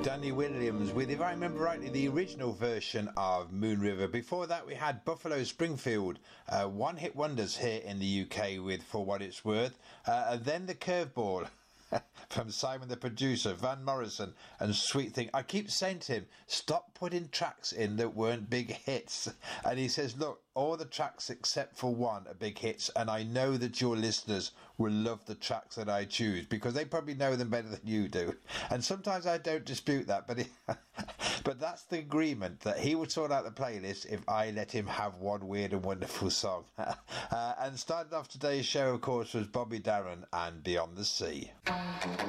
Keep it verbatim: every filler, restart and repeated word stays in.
Danny Williams with, if I remember rightly, the original version of Moon River. Before that we had Buffalo Springfield, uh, one hit wonders here in the U K with For What It's Worth, uh, and then the Curveball from Simon the Producer, Van Morrison and Sweet Thing. I keep saying to him, stop putting tracks in that weren't big hits. And he says, look, all the tracks except for one are big hits, and I know that your listeners will love the tracks that I choose because they probably know them better than you do. And sometimes I don't dispute that, but he, but that's the agreement, that he would sort out the playlist if I let him have one weird and wonderful song. uh, and started off today's show, of course, was Bobby Darin and Beyond the Sea.